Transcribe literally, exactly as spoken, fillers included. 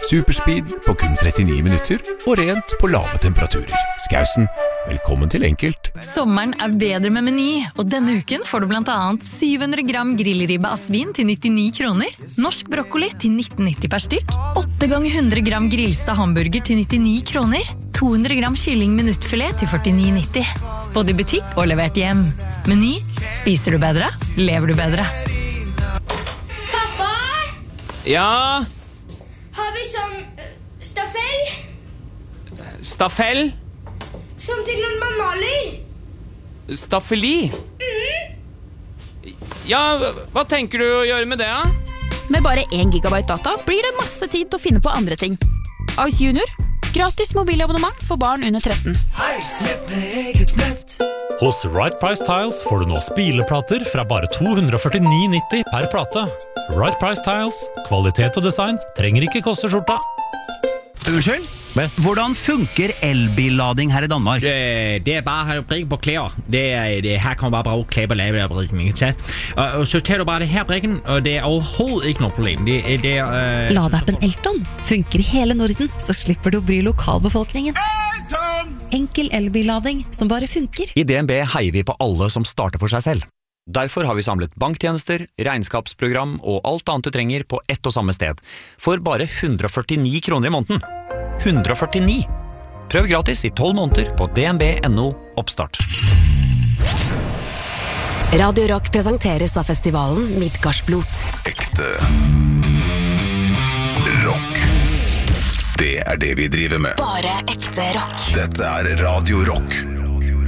Superspeed på kun trettini minutter og rent på lave temperaturer. Skausen, velkommen til enkelt. Sommeren er bedre med Meny, og denne uken får du blant annet syv hundre gram grillribbe asvin til nittini kroner, norsk brokkoli til nitten nitti per stykk, åtte ganger hundre gram grillsta hamburger til nittini kroner, to hundre gram kylling minuttfilet til førtini nitti. Både i butikk og levert hjem. Meny, spiser du bedre, lever du bedre. Pappa? Ja? Har vi sånn uh, staffell? Staffell? Som til noen man maler? Staffeli? Mm. Ja, hva tenker du å gjøre med det, da? Med bare én gigabyte data blir det masse tid til å finne på andre ting. Ice Junior. Gratis mobilabonnement for barn under tretten. Hos Right Price Tiles får du nå spileplater fra bare to hundre og førtini nitti per plate. Right Price Tiles, kvalitet og design trenger ikke koste skjorta. Unnskyld? Hvordan funker elbillading her i Danmark? Det, det er bare at brikke på klæder. Det er, det, her kan man bare bruge klæder på lave af brikken, ikke sant? Og, og så tager du bare det her brikken, og det er overhovedet ikke noe problem. Det, det er, øh, Ladeappen Elton funker i hele Norden, så slipper du å bry lokalbefolkningen. Enkel elbillading som bare funker. I D N B heier vi på alle som starter for seg selv. Derfor har vi samlet banktjenester, regnskapsprogram og alt annet du trenger på ett og samme sted, for bare hundre og førtini kroner i måneden. hundre og førtini. Prøv gratis i tolv måneder på d n b punktum n o oppstart. Radio Rock presenteres av festivalen Midgardsblot. Ekte rock. Det er det vi driver med. Bare ekte rock. Dette er Radio Rock.